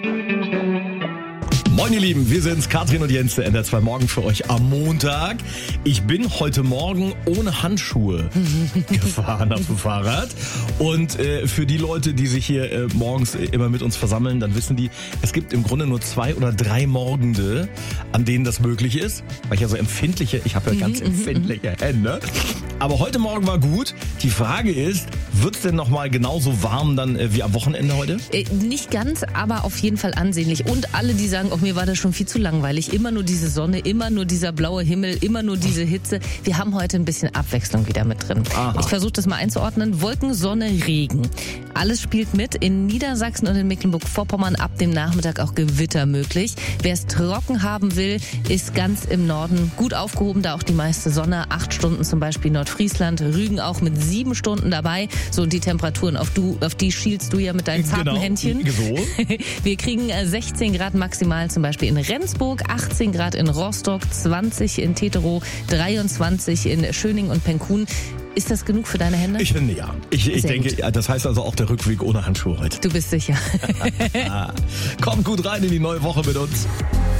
Moin ihr Lieben, wir sind's, Katrin und Jens, der NDR 2 Morgen für euch am Montag. Ich bin heute Morgen ohne Handschuhe gefahren auf dem Fahrrad. Und für die Leute, die sich hier morgens immer mit uns versammeln, dann wissen die, es gibt im Grunde nur 2 oder 3 Morgende, an denen das möglich ist. Weil ich ja so ich habe ja ganz empfindliche Hände. Aber heute Morgen war gut. Die Frage ist, wird's denn nochmal genauso warm dann wie am Wochenende heute? Nicht ganz, aber auf jeden Fall ansehnlich. Und alle, die sagen, mir war das schon viel zu langweilig. Immer nur diese Sonne, immer nur dieser blaue Himmel, immer nur diese Hitze. Wir haben heute ein bisschen Abwechslung wieder mit drin. Aha. Ich versuche das mal einzuordnen. Wolken, Sonne, Regen. Alles spielt mit. In Niedersachsen und in Mecklenburg-Vorpommern ab dem Nachmittag auch Gewitter möglich. Wer es trocken haben will, ist ganz im Norden gut aufgehoben, da auch die meiste Sonne. 8 Stunden zum Beispiel Nordfriesland, Rügen auch mit 7 Stunden dabei. So, und die Temperaturen, auf die schielst du ja mit deinen zarten Händchen. So. Wir kriegen 16 Grad maximal zum Beispiel in Rendsburg, 18 Grad in Rostock, 20 in Teterow, 23 in Schöning und Penkun. Ist das genug für deine Hände? Ich finde ja. Ich denke, ja, das heißt also auch der Rückweg ohne Handschuhe heute. Du bist sicher. Kommt gut rein in die neue Woche mit uns.